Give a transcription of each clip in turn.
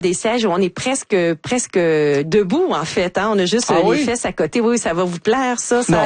des sièges où on est presque debout, en fait. Hein? On a juste les fesses à côté. Oui, ça va vous plaire, ça. Non.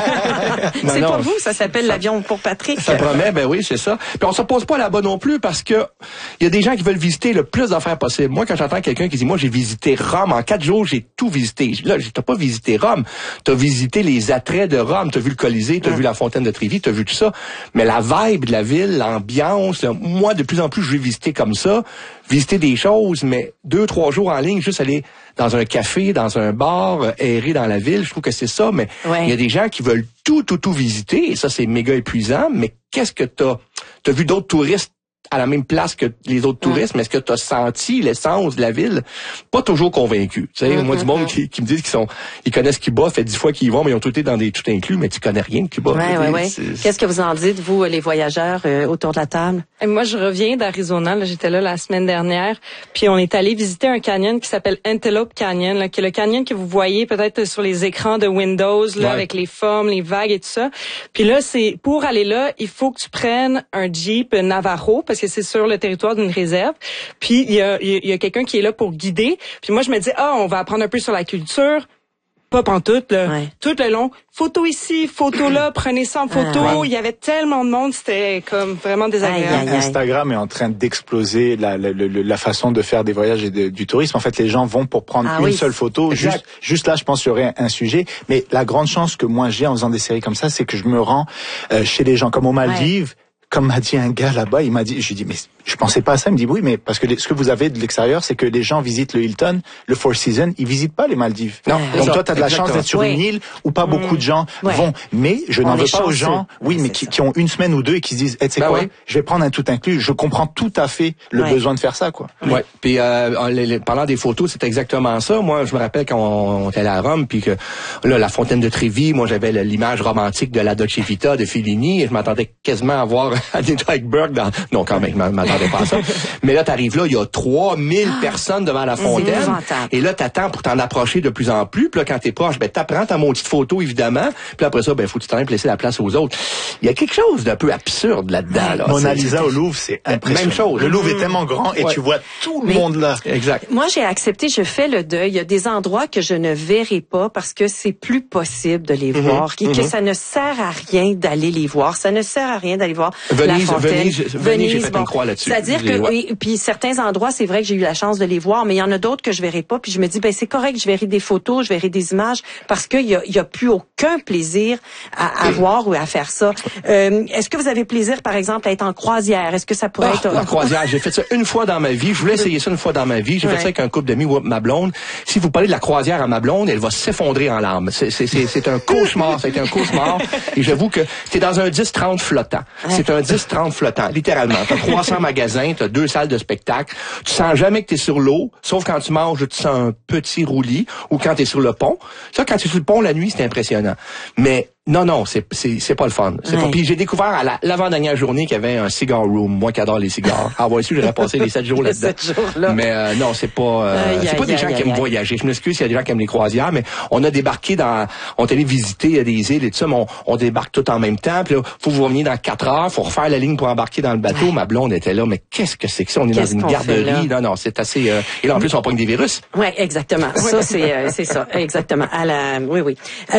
C'est pas vous, ça s'appelle l'avion pour Patrick. Ça promet, ben oui, c'est ça. Puis on s'oppose pas là-bas non plus parce que il y a des gens qui veulent visiter le plus d'affaires possible. Moi, quand j'entends quelqu'un qui dit, moi, j'ai visité Rome, en 4 jours, j'ai tout visité. Là, t'as pas visité Rome. T'as visité les attraits de Rome. T'as vu le Colisée, t'as vu la fontaine de Trévi, t'as vu tout ça. Mais la vibe de la ville, l'ambiance, là, moi, de plus en plus, je vais visiter comme ça. Visiter des choses, mais 2-3 jours en ligne, juste aller dans un café, dans un bar, errer dans la ville, je trouve que c'est ça, mais il y a des gens qui veulent tout visiter, et ça, c'est méga épuisant, mais qu'est-ce que t'as vu d'autres touristes à la même place que les autres touristes, mais est-ce que tu as senti l'essence de la ville? Pas toujours convaincu. Tu sais, moi, du monde qui me disent ils connaissent Cuba, fait 10 fois qu'ils y vont, mais ils ont tout été dans des tout inclus, mais tu connais rien de Cuba. Ouais. Qu'est-ce que vous en dites, vous, les voyageurs, autour de la table? Et moi, je reviens d'Arizona, là, j'étais là la semaine dernière, puis on est allé visiter un canyon qui s'appelle Antelope Canyon, là, qui est le canyon que vous voyez peut-être sur les écrans de Windows, là, avec les formes, les vagues et tout ça. Puis là, pour aller là, il faut que tu prennes un Jeep Navajo, parce que c'est sur le territoire d'une réserve. Puis il y a quelqu'un qui est là pour guider. Puis moi je me dis on va apprendre un peu sur la culture. Pas pantoute là. Tout le long, photo ici, photo là, prenez ça en photo. Il y avait tellement de monde, c'était comme vraiment désagréable. Instagram est en train d'exploser la façon de faire des voyages et du tourisme. En fait, les gens vont pour prendre une seule photo. Juste là, je pense qu'il y aurait un sujet. Mais la grande chance que moi j'ai en faisant des séries comme ça, c'est que je me rends chez les gens comme aux Maldives. Comme m'a dit un gars là-bas, je lui ai dit, mais je pensais pas à ça. Il me dit, oui, mais parce que ce que vous avez de l'extérieur, c'est que les gens visitent le Hilton, le Four Seasons, ils visitent pas les Maldives. Non. Donc toi, t'as de la chance d'être sur une île où pas beaucoup de gens vont. Mais je n'en veux pas aux gens, mais qui ont une semaine ou deux et qui se disent, tu sais quoi, je vais prendre un tout inclus. Je comprends tout à fait le besoin de faire ça, quoi. Ouais. Puis, parlant des photos, c'est exactement ça. Moi, je me rappelle quand on était allé à Rome, puis que, là, la fontaine de Trévi, moi, j'avais l'image romantique de la Dolce Vita de Fellini, et je m'attendais quasiment à voir Anita Ekberg non, quand même, je m'attendais pas à ça. Mais là, t'arrives là, il y a 3000 personnes devant la fontaine. Et là, t'attends pour t'en approcher de plus en plus. Puis là, quand t'es proche, t'apprends ta maudite photo, évidemment. Puis après ça, faut que tu t'en ailles laisser la place aux autres. Il y a quelque chose d'un peu absurde là-dedans, là. Mona Lisa au Louvre, c'est impressionnant. Même chose. Le Louvre est tellement grand et tu vois tout le monde là. Exact. Moi, j'ai accepté, je fais le deuil. Il y a des endroits que je ne verrai pas parce que c'est plus possible de les voir. Que ça ne sert à rien d'aller les voir. Ça ne sert à rien d'aller voir Venise, j'ai fait une croix là-dessus. C'est-à-dire que, puis certains endroits, c'est vrai que j'ai eu la chance de les voir, mais il y en a d'autres que je verrai pas. Puis je me dis, c'est correct, je verrai des photos, je verrai des images, parce qu'il y a plus aucun plaisir à voir ou à faire ça. Est-ce que vous avez plaisir, par exemple, à être en croisière? Est-ce que ça pourrait être... La croisière, j'ai fait ça une fois dans ma vie. Je voulais essayer ça une fois dans ma vie. J'ai fait ça avec un couple d'amis, ma blonde. Si vous parlez de la croisière à ma blonde, elle va s'effondrer en larmes. C'est un cauchemar. C'est un cauchemar. Et j'avoue que t'es dans un 10-30 flottant. C'est un 10-30 flottant, littéralement. T'as 300 magasins, t'as 2 salles de spectacle. Tu sens jamais que t'es sur l'eau, sauf quand tu manges, tu sens un petit roulis, ou quand t'es sur le pont. Ça, quand t'es sur le pont la nuit, c'est impressionnant. Mais non, c'est pas le fun. C'est pas. Puis j'ai découvert à l'avant-dernière journée qu'il y avait un cigar room. Moi qui adore les cigares. J'aurais passé les 7 jours là-dedans. Mais non, c'est pas des gens qui aiment voyager. Je m'excuse s'il y a des gens qui aiment les croisières, mais on a débarqué on est allé visiter des îles et tout ça, mais on débarque tout en même temps. Puis là, faut vous revenir dans 4 heures, faut refaire la ligne pour embarquer dans le bateau. Ma blonde était là, mais qu'est-ce que c'est que ça? On est dans une garderie. Non, c'est assez. Et là, en plus, on pogne des virus. Ouais, exactement. Ça, c'est ça, exactement. Oui.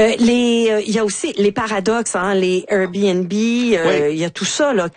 Il y a aussi les paradoxes, les Airbnb, il y a tout ça là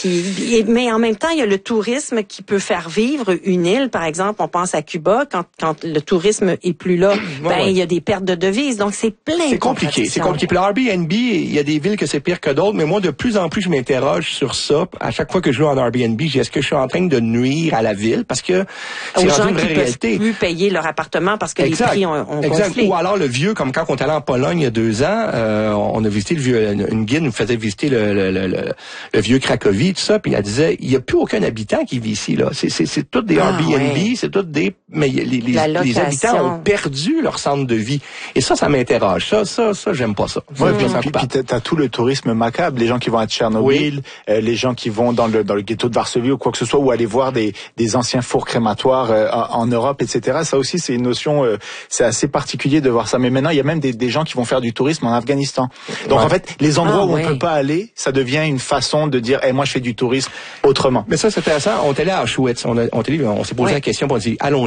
mais en même temps, il y a le tourisme qui peut faire vivre une île. Par exemple, on pense à Cuba, quand le tourisme est plus là, il y a des pertes de devises. Donc c'est plein. C'est compliqué. Puis l'Airbnb, il y a des villes que c'est pire que d'autres, mais moi de plus en plus je m'interroge sur ça. À chaque fois que je vais en Airbnb, est-ce que je suis en train de nuire à la ville parce que c'est aux gens une vraie qui réalité. peuvent plus payer leur appartement parce que les prix ont gonflé. Ou alors le vieux, comme quand on est allé en Pologne il y a 2 ans, on a visité une guide nous faisait visiter le vieux Cracovie, tout ça, puis elle disait, il y a plus aucun habitant qui vit ici, là. C'est tout des Airbnb, c'est tout mais les habitants ont perdu leur centre de vie. Et ça m'interroge. Ça, j'aime pas ça. Puis t'as tout le tourisme macabre, les gens qui vont à Tchernobyl, les gens qui vont dans le ghetto de Varsovie ou quoi que ce soit, ou aller voir des anciens fours crématoires en Europe, etc. Ça aussi, c'est une notion, c'est assez particulier de voir ça. Mais maintenant, il y a même des gens qui vont faire du tourisme en Afghanistan. Donc en fait, les endroits où on peut pas aller, ça devient une façon de dire, moi je fais du tourisme autrement. Mais ça c'est intéressant. On est allé à Auschwitz, on s'est posé la question, on dit allons